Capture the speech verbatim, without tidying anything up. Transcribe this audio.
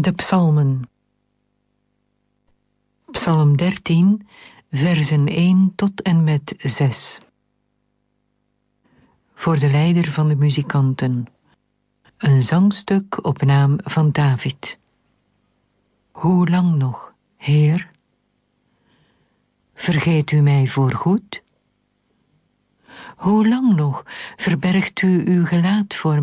De psalmen. Psalm dertien, versen één tot en met zes. Voor de leider van de muzikanten. Een zangstuk op naam van David. Hoe lang nog, Heer? Vergeet u mij voorgoed? Hoe lang nog verbergt u uw gelaat voor